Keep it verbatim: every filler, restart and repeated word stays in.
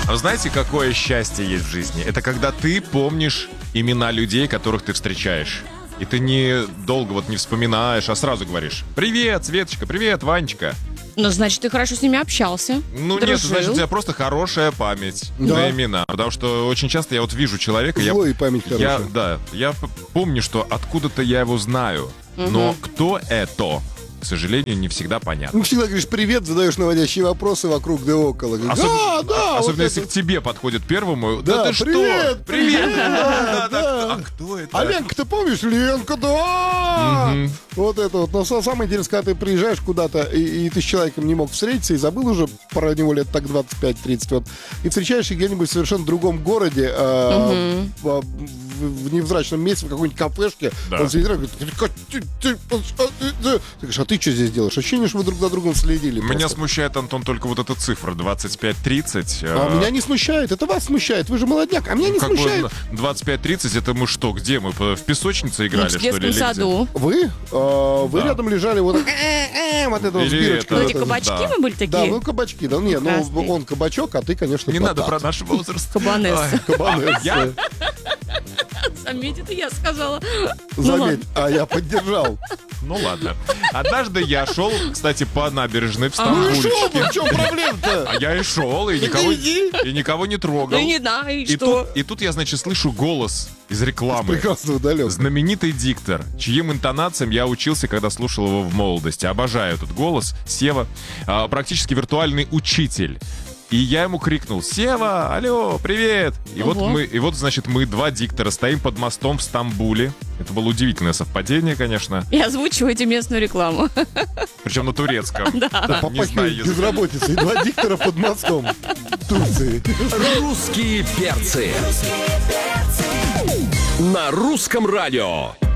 А знаете, какое счастье есть в жизни? Это когда ты помнишь имена людей, которых ты встречаешь. И ты не долго вот не вспоминаешь, а сразу говоришь: «Привет, Светочка, привет, Ванечка». Ну, значит, ты хорошо с ними общался. Ну, дружил. нет, значит, у тебя просто хорошая память Да. на имена. Потому что очень часто я вот вижу человека, я, Злой память я, хорошая. да, я п- помню, что откуда-то я его знаю. Но кто это, к сожалению, не всегда понятно. Ну, всегда говоришь привет, задаешь наводящие вопросы вокруг да около. Говоришь, Особ- да, да, Особенно вот если это. к тебе подходит первому. Да, Да, ты привет, что? Привет! Да, да, да. да. А кто это? А Ленка, ты помнишь? Ленка, да! Мгм. Вот это вот. Но са- самое интересное, когда ты приезжаешь куда-то, и, и ты с человеком не мог встретиться, и забыл уже про него лет так двадцать пять тридцать, вот, и встречаешь где-нибудь в совершенно другом городе, а, в, в- в невзрачном месте, в какой-нибудь кафешке, Да. он сидит и говорит: «Ты- ты- ты- ты говоришь, а ты что здесь делаешь? Ощущение, что вы друг за другом следили. Меня просто. смущает, Антон, только вот эта цифра двадцать пять тридцать. А меня не смущает, это вас смущает, вы же молодняк, а меня не Как бы смущает. двадцать пять тридцать, это мы что, где мы? В песочнице Ну, играли, в что ли? детском или где? саду. Вы? а, вы Да. рядом лежали вот так, э, э, вот это вот с Или бирочкой. это- Ну, эти вот это. кабачки да. мы были такие. Да, ну кабачки, да, не, ну Красные. он кабачок, а ты, конечно, Не надо батат. про наш возраст. Кабанессы. Ой, Кабанессы. Я? Заметь, это я сказала. Заметь, а я поддержал. Ну ладно. Однажды я шел, кстати, по набережной в Ну и шел Стамбульчике. бы, в чем проблема-то? А я и шел, и никого, иди. и никого не трогал. Ну не да, и, И что? тут, и тут я, значит, слышу голос из рекламы. Прекрасно удален. Знаменитый диктор, чьим интонациям я учился, когда слушал его в молодости. Обожаю этот голос. Сева, а, практически виртуальный учитель. И я ему крикнул: «Сева, алло, привет!» И вот Ого. мы, и вот, значит, мы, два диктора, стоим под мостом в Стамбуле. Это было удивительное совпадение, конечно. И озвучиваете местную рекламу. Причем на турецком. Да, Не знаю попахивает языка. безработицей. Два диктора под мостом Турции. Русские перцы. На русском радио.